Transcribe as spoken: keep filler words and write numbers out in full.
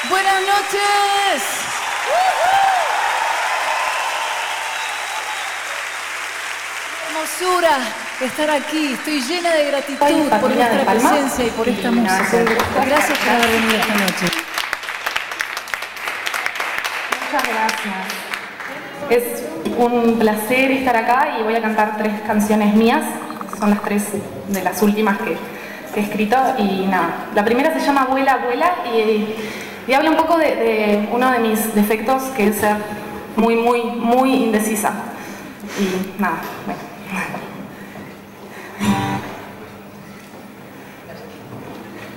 Buenas noches. Hermosura estar aquí. Estoy llena de gratitud por vuestra presencia y por esta música. Gracias por haber venido esta noche. Muchas gracias. Es un placer estar acá y voy a cantar tres canciones mías. Son las tres de las últimas que, que he escrito. Y nada, la primera se llama Vuela, Vuela y, y habla un poco de, de uno de mis defectos, que es ser muy, muy, muy indecisa. Y nada, bueno.